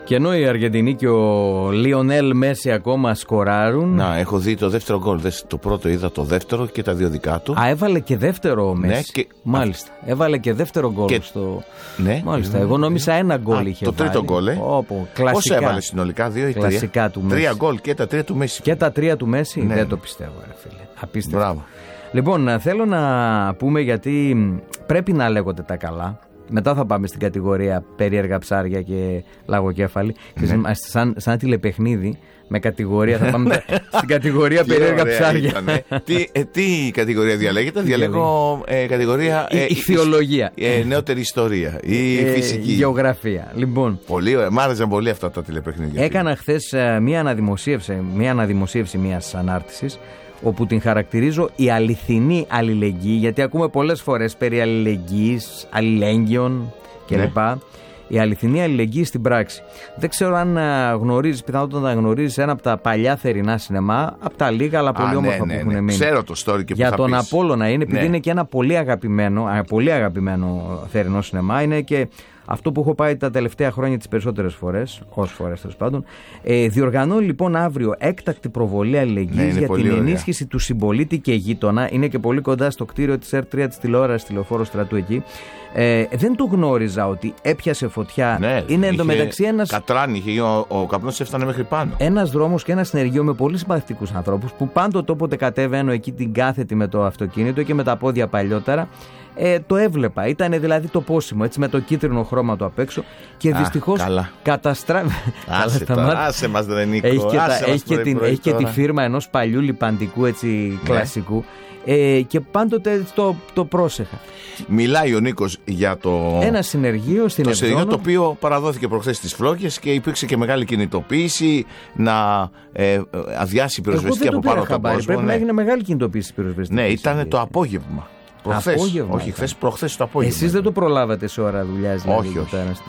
Και ενώ η Αργεντινή και ο Λιονέλ Μέση ακόμα σκοράρουν. Να, έχω δει το δεύτερο γκολ. Το πρώτο είδα, το δεύτερο και τα δύο δικά του. Α, έβαλε και δεύτερο ο Μέση. Ναι, και... Μάλιστα. Έβαλε και δεύτερο γκολ και... στο. Ναι. Μάλιστα. Εγώ νόμισα ένα γκολ είχε το βάλει. τρίτο γκολ, Πόσο έβαλε συνολικά, 2 ή 3? Κλασικά του Μέση. 3 γκολ και τα 3 του Μέση. Και τα 3 του Μέση, ναι. Δεν το πιστεύω, ρε φίλε. Απίστευτο. Μπράβο. Λοιπόν, θέλω να πούμε, γιατί πρέπει να λέγονται τα καλά. Μετά θα πάμε στην κατηγορία περίεργα ψάρια και λαγοκέφαλοι. Ναι. Σαν τηλεπαιχνίδι, με κατηγορία θα πάμε στην κατηγορία περίεργα ψάρια. Τι κατηγορία διαλέγετε? Διαλέγω κατηγορία ηχθειολογία, νεότερη ιστορία ή φυσική γεωγραφία. Λοιπόν, πολύ ωραία. Μ' άρεσαν πολύ αυτά τα τηλεπαιχνίδια. Έκανα χθες μια αναδημοσίευση μιας ανάρτησης, όπου την χαρακτηρίζω η αληθινή αλληλεγγύη, γιατί ακούμε πολλές φορές περί αλληλεγγύης, αλληλέγγυων κλπ. Ναι. Η αληθινή αλληλεγγύη στην πράξη. Δεν ξέρω αν γνωρίζεις, πιθανότατα να γνωρίζεις ένα από τα παλιά θερινά σινεμά, από τα λίγα αλλά πολύ όμορφα που έχουν μείνει. Ξέρω το story και για που τον θα πεις. Απόλλωνα είναι, επειδή είναι και ένα πολύ αγαπημένο θερινό σινεμά, είναι και αυτό που έχω πάει τα τελευταία χρόνια τις περισσότερες φορές, όσες φορές τέλος πάντων. Διοργανώνει λοιπόν αύριο έκτακτη προβολή αλληλεγγύης για την ενίσχυση του συμπολίτη και γείτονα. Είναι και πολύ κοντά στο κτίριο της R3 της τηλεόρασης, τηλεοφόρο Στρατού εκεί. Δεν το γνώριζα ότι έπιασε φωτιά. Ναι, είναι εντωμεταξύ ένας. Κατράνι, ο καπνός έφτανε μέχρι πάνω. Ένας δρόμος και ένα συνεργείο με πολύ συμπαθητικούς ανθρώπους που πάντοτε όποτε κατέβαινω εκεί την κάθετη με το αυτοκίνητο και με τα πόδια παλιότερα. Το έβλεπα. Ήταν δηλαδή το πόσιμο, έτσι με το κίτρινο χρώμα του απ' έξω. Και δυστυχώς καταστράφει. Άσε μας, δεν είναι. Έχει και τη φίρμα ενός παλιού λιπαντικού, έτσι κλασικού. Και πάντοτε το πρόσεχα. Μιλάει ο Νίκος για ένα συνεργείο στην Ευρώπη. Το συνεργείο το οποίο παραδόθηκε προχθές στις Φλόγες και υπήρξε και μεγάλη κινητοποίηση να αδειάσει πυροσβεστική από πάνω από τον κόσμο. Πρέπει να έγινε μεγάλη κινητοποίηση πυροσβεστική. Ναι, ήταν το απόγευμα. Όχι, χθες, προχθές το απόγευμα. Εσείς δεν το προλάβατε σε ώρα δουλειάς, δηλαδή, όχι.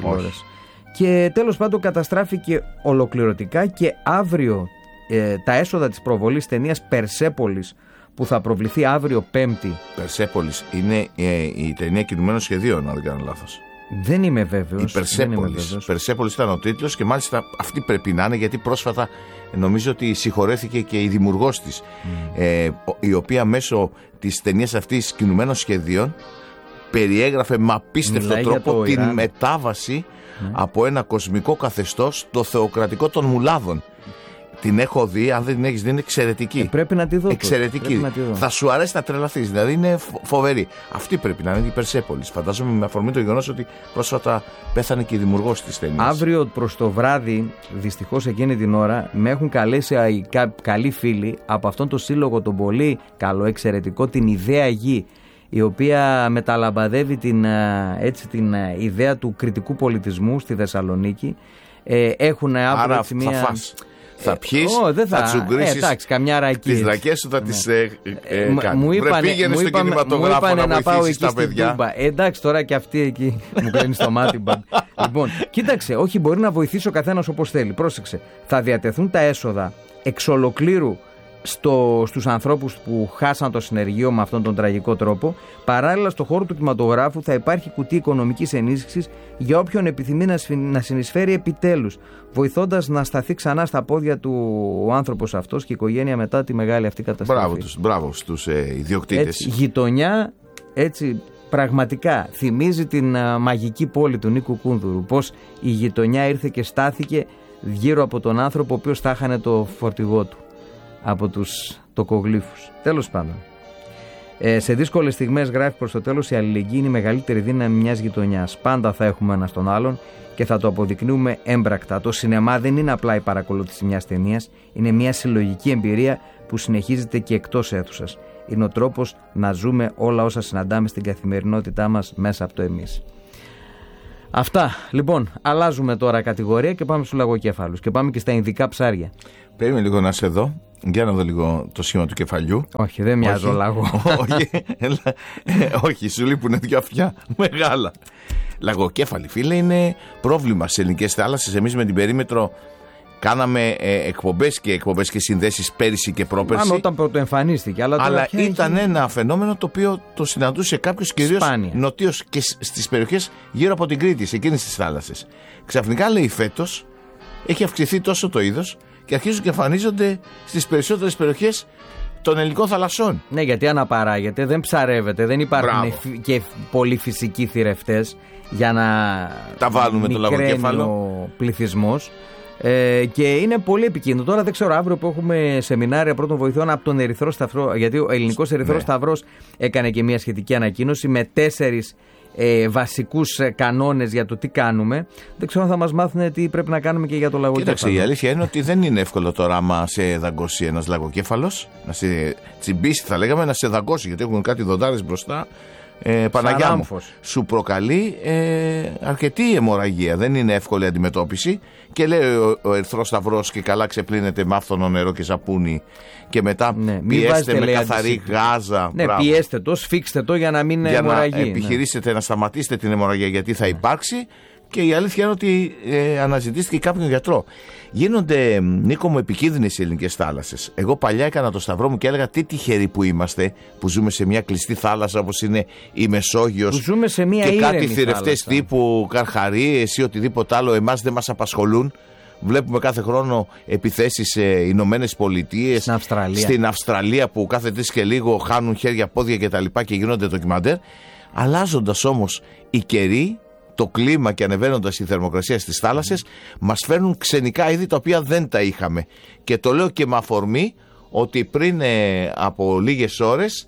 Και τέλος πάντων καταστράφηκε ολοκληρωτικά και αύριο τα έσοδα της προβολής ταινίας Περσέπολης, που θα προβληθεί αύριο Πέμπτη. Περσέπολης είναι η ταινία κινουμένων σχεδίων, αν δεν κάνω λάθος. Δεν είμαι βέβαιος. Η Περσέπολης ήταν ο τίτλος και μάλιστα αυτή πρέπει να είναι, γιατί πρόσφατα νομίζω ότι συγχωρέθηκε και η δημιουργός της, η οποία μέσω της ταινίας αυτής κινουμένων σχεδίων περιέγραφε με απίστευτο τρόπο την μετάβαση από ένα κοσμικό καθεστώς στο θεοκρατικό των Μουλάδων. Την έχω δει, αν δεν την έχεις δει είναι εξαιρετική. Πρέπει να τη δω. Εξαιρετική. Θα σου αρέσει να τρελαθείς, δηλαδή είναι φοβερή. Αυτή πρέπει να είναι η Περσέπολης. Φαντάζομαι με αφορμή το γεγονός ότι πρόσφατα πέθανε και η δημιουργός της ταινίας. Αύριο προς το βράδυ, δυστυχώς εκείνη την ώρα, με έχουν καλέσει καλοί φίλοι από αυτόν τον σύλλογο τον πολύ καλό, εξαιρετικό, την Ιδέα Γη, η οποία μεταλαμπαδεύει την ιδέα του κριτικού πολιτισμού στη Θεσσαλονίκη. Έχουν αύριο μια... Θα πιείς, θα τσουγκρίσεις τις ρακές σου, θα τις κάνεις. Πήγαινε στον κινηματογράφο να βοηθήσεις τα παιδιά. Εντάξει, τώρα και αυτή εκεί μου κλείνει στο μάτι. Λοιπόν, κοίταξε, όχι, μπορεί να βοηθήσει ο καθένας όπως θέλει. Πρόσεξε, θα διατεθούν τα έσοδα εξ ολοκλήρου στους ανθρώπους που χάσαν το συνεργείο με αυτόν τον τραγικό τρόπο. Παράλληλα, στο χώρο του κινηματογράφου θα υπάρχει κουτί οικονομικής ενίσχυσης για όποιον επιθυμεί να συνεισφέρει επιτέλους, βοηθώντας να σταθεί ξανά στα πόδια του ο άνθρωπος αυτός και η οικογένεια μετά τη μεγάλη αυτή καταστροφή. Μπράβο στους ιδιοκτήτες. Έτσι, γειτονιά, έτσι πραγματικά θυμίζει την μαγική πόλη του Νίκου Κούνδουρου, πως η γειτονιά ήρθε και στάθηκε γύρω από τον άνθρωπο ο οποίος θα χάνε το φορτηγό του από τους τοκογλύφους. Τέλος πάντων, σε δύσκολες στιγμές, γράφει προς το τέλος, η αλληλεγγύη είναι η μεγαλύτερη δύναμη μιας γειτονιάς. Πάντα θα έχουμε ένας τον άλλον και θα το αποδεικνύουμε έμπρακτα. Το σινεμά δεν είναι απλά η παρακολούθηση μιας ταινίας, είναι μια συλλογική εμπειρία που συνεχίζεται και εκτός αίθουσας. Είναι ο τρόπος να ζούμε όλα όσα συναντάμε στην καθημερινότητά μας μέσα από το εμείς. Αυτά. Λοιπόν, αλλάζουμε τώρα κατηγορία και πάμε στους λαγοκέφαλους και πάμε και στα ειδικά ψάρια. Περίμενε λίγο να είσαι εδώ. Για να δω λίγο το σχήμα του κεφαλιού. Όχι, δεν μοιάζω λαγό. Όχι, σου λείπουνε δυο αυτιά μεγάλα. Λαγοκέφαλοι, φίλε, είναι πρόβλημα στις ελληνικές θάλασσες. Εμείς με την Περίμετρο κάναμε εκπομπές και συνδέσεις πέρυσι και πρόπερσι. Μάλλον όταν πρωτοεμφανίστηκε. Αλλά ήταν ένα φαινόμενο το οποίο το συναντούσε κάποιος κυρίως νοτίως και στις περιοχές γύρω από την Κρήτη, σε εκείνες τις θάλασσες. Ξαφνικά, λέει, φέτος έχει αυξηθεί τόσο το είδος και αρχίζουν και εμφανίζονται στις περισσότερες περιοχές των ελληνικών θαλασσών. Ναι, γιατί αναπαράγεται, δεν ψαρεύεται, δεν υπάρχουν και πολλοί φυσικοί θηρευτές για να τα βάλουμε το λαγοκέφαλο. Ο πληθυσμός. Και είναι πολύ επικίνδυνο. Τώρα δεν ξέρω, αύριο που έχουμε σεμινάρια πρώτων βοηθειών από τον Ερυθρό Σταυρό, γιατί ο Ελληνικός Ερυθρός Σταυρός έκανε και μια σχετική ανακοίνωση με 4 βασικούς κανόνες για το τι κάνουμε. Δεν ξέρω αν θα μας μάθουν τι πρέπει να κάνουμε και για το λαγοκέφαλο. Κοίταξε, η αλήθεια είναι ότι δεν είναι εύκολο τώρα άμα σε δαγκώσει ένας λαγοκέφαλος, να σε τσιμπήσει, θα λέγαμε, να σε δαγκώσει, γιατί έχουν κάτι δοντάρες μπροστά. Παναγιά μου, σου προκαλεί αρκετή αιμορραγία. Δεν είναι εύκολη αντιμετώπιση. Και λέει ο Ερυθρός Σταυρός και καλά ξεπλύνεται με άφθονο νερό και σαπούνι. Και μετά πιέστε με καθαρή γάζα. Ναι, πιέστε το, σφίξτε το για να μην αιμορραγεί. Για να επιχειρήσετε να σταματήσετε την αιμορραγία, γιατί θα υπάρξει. Και η αλήθεια είναι ότι αναζητήθηκε κάποιον γιατρό. Γίνονται, Νίκο μου, επικίνδυνες οι ελληνικές θάλασσες. Εγώ παλιά έκανα το σταυρό μου και έλεγα τι τυχεροί που είμαστε, που ζούμε σε μια κλειστή θάλασσα όπως είναι η Μεσόγειος. Που ζούμε σε μια και κάτι θηρευτές τύπου Καρχαρίες ή οτιδήποτε άλλο εμάς δεν μας απασχολούν. Βλέπουμε κάθε χρόνο επιθέσεις σε Ηνωμένες Πολιτείες, στην Αυστραλία που κάθε 3 και λίγο χάνουν χέρια, πόδια κτλ. Και γίνονται ντοκιμαντέρ. Αλλάζοντας όμως οι καιροί, το κλίμα και ανεβαίνοντας η θερμοκρασία στις θάλασσες, μας φέρνουν ξενικά είδη τα οποία δεν τα είχαμε. Και το λέω και με αφορμή ότι πριν από λίγες ώρες,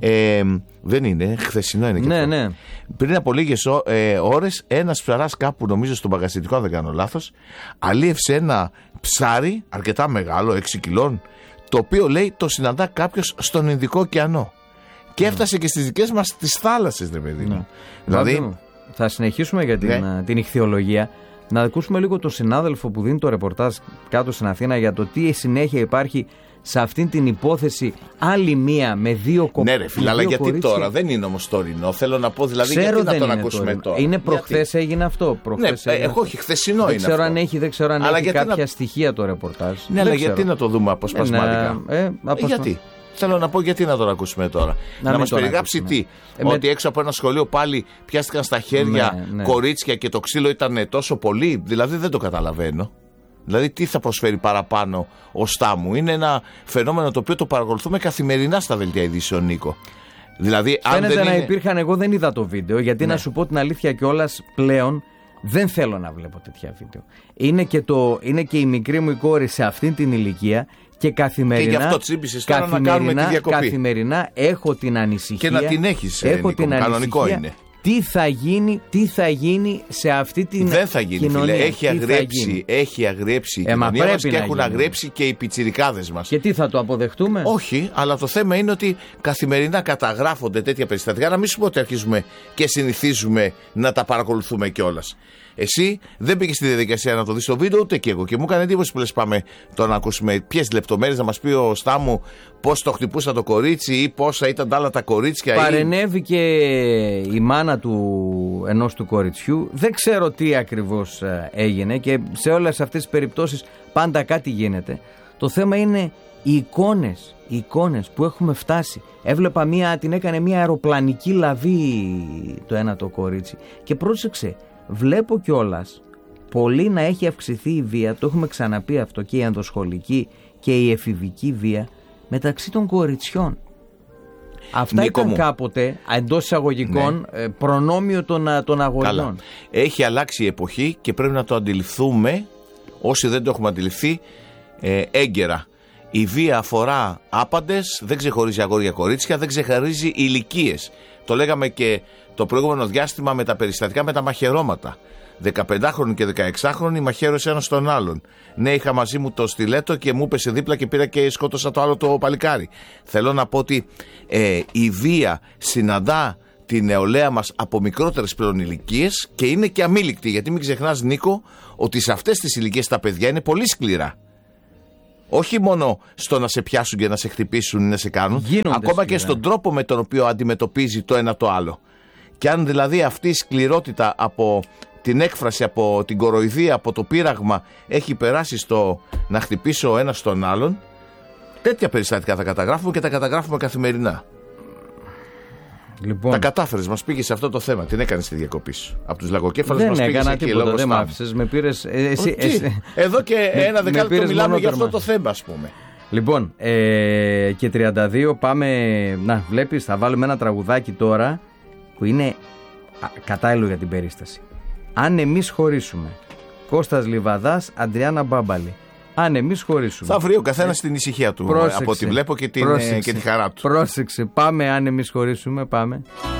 δεν είναι, χθεσινό είναι και αυτό. Ναι. Πριν από λίγες ώρες ένας ψαράς κάπου, νομίζω στο Παγκαστητικό αν δεν κάνω λάθος, αλίευσε ένα ψάρι αρκετά μεγάλο, 6 κιλών, το οποίο λέει το συναντά κάποιος στον Ινδικό ωκεανό. Και έφτασε και στις δικές μας τις θάλασσες, ρε παιδί μου. Δηλαδή, θα συνεχίσουμε για την ιχθυολογία. Να ακούσουμε λίγο τον συνάδελφο που δίνει το ρεπορτάζ κάτω στην Αθήνα για το τι συνέχεια υπάρχει σε αυτήν την υπόθεση. Άλλη μία με 2 κοπέλες. Ναι, ρε φίλε, αλλά γιατί κορίτσια. Τώρα δεν είναι όμως τωρινό. Θέλω να πω δηλαδή, ξέρω, γιατί να τον ακούσουμε τώρα. Είναι προχθές έγινε αυτό. Όχι, χθεσινό είναι αυτό. Δεν ξέρω αν έχει κάποια στοιχεία το ρεπορτάζ. Ναι, αλλά γιατί να το δούμε αποσπασματικά. Γιατί. Θέλω να πω γιατί να τον ακούσουμε τώρα. Να μας περιγράψει τι. Ότι έξω από ένα σχολείο πάλι πιάστηκαν στα χέρια κορίτσια και το ξύλο ήταν τόσο πολύ. Δηλαδή δεν το καταλαβαίνω. Δηλαδή τι θα προσφέρει παραπάνω ο Στάμου. Είναι ένα φαινόμενο το οποίο το παρακολουθούμε καθημερινά στα δελτία ειδήσεων, Νίκο. Δηλαδή, φαίνεται να υπήρχαν, εγώ δεν είδα το βίντεο, γιατί να σου πω την αλήθεια κιόλας πλέον δεν θέλω να βλέπω τέτοια βίντεο. Είναι και η μικρή μου η κόρη σε αυτή την ηλικία. Και καθημερινά, και γι' αυτό τσίμπησες τώρα να κάνουμε τη διακοπή. Καθημερινά έχω την ανησυχία. Και να την έχεις, Νίκο, κανονικό είναι. Τι θα γίνει σε αυτή την δεν θα γίνει, κοινωνία. Φίλε. Έχει αγριέψει η κοινωνία μας και έχουν αγριέψει και οι πιτσιρικάδες μας. Και τι θα το αποδεχτούμε? Όχι, αλλά το θέμα είναι ότι καθημερινά καταγράφονται τέτοια περιστατικά. Να μην σου πω ότι αρχίζουμε και συνηθίζουμε να τα παρακολουθούμε κιόλας. Εσύ δεν πήγες στη διαδικασία να το δεις το βίντεο, ούτε και εγώ. Και μου έκανε εντύπωση που λες πάμε τώρα να ακούσουμε ποιες λεπτομέρειες, να μας πει ο Στάμου πώς το χτυπούσα το κορίτσι ή πόσα ήταν τα άλλα τα κορίτσια. Παρενέβηκε η μάνα ενός του κοριτσιού. Δεν ξέρω τι ακριβώς έγινε και σε όλες αυτές τις περιπτώσεις πάντα κάτι γίνεται. Το θέμα είναι οι εικόνες που έχουμε φτάσει. Έβλεπα την έκανε μια αεροπλανική λαβή το ένα το κορίτσι. Και πρόσεξε, βλέπω κιόλας πολύ να έχει αυξηθεί η βία, το έχουμε ξαναπεί αυτό, και η ενδοσχολική και η εφηβική βία μεταξύ των κοριτσιών. Αυτά Νίκο ήταν κάποτε εντός εισαγωγικών προνόμιο των αγοριών. Καλά. Έχει αλλάξει η εποχή και πρέπει να το αντιληφθούμε, όσοι δεν το έχουμε αντιληφθεί, έγκαιρα. Η βία αφορά άπαντες, δεν ξεχωρίζει αγόρια-κορίτσια, δεν ξεχωρίζει ηλικίες. Το λέγαμε και το προηγούμενο διάστημα με τα περιστατικά με τα μαχαιρώματα. 15χρονοι και 16χρονοι μαχαίρωσε ένας τον άλλον. Ναι, είχα μαζί μου το στιλέτο και μου έπεσε δίπλα και πήρα και σκότωσα το άλλο το παλικάρι. Θέλω να πω ότι η βία συναντά τη νεολαία μας από μικρότερες πλέον ηλικίες και είναι και αμήλικτη. Γιατί μην ξεχνάς, Νίκο, ότι σε αυτές τις ηλικίες τα παιδιά είναι πολύ σκληρά. Όχι μόνο στο να σε πιάσουν και να σε χτυπήσουν ή να σε κάνουν, ακόμα σκληρά. Και στον τρόπο με τον οποίο αντιμετωπίζει το ένα το άλλο. Και αν δηλαδή αυτή η σκληρότητα από την έκφραση, από την κοροϊδία, από το πείραγμα έχει περάσει στο να χτυπήσω ο ένας τον άλλον, τέτοια περιστατικά θα καταγράφουμε και τα καταγράφουμε καθημερινά. Λοιπόν. Τα κατάφερες, μας πήγες σε αυτό το θέμα. Την έκανες τη διακοπή σου. Από τους λαγοκέφαλους μας πήγες εκεί. Δεν έκανα τίποτα, δεν μ' άφησες. Με πήρες. Εδώ και ένα δεκάλεπτο μιλάμε για αυτό το θέμα, ας πούμε. Λοιπόν, και 32 πάμε. Να, βλέπεις, θα βάλουμε ένα τραγουδάκι τώρα που είναι κατάλληλο για την περίσταση. Αν εμείς χωρίσουμε. Κώστας Λιβαδάς, Αντριάννα Μπάμπαλη. Αν εμείς χωρίσουμε. Θα βρει ο καθένας την ησυχία του. Πρόσεξε, από ό,τι βλέπω και τη χαρά του. Πρόσεξε, πάμε. Αν εμείς χωρίσουμε, πάμε.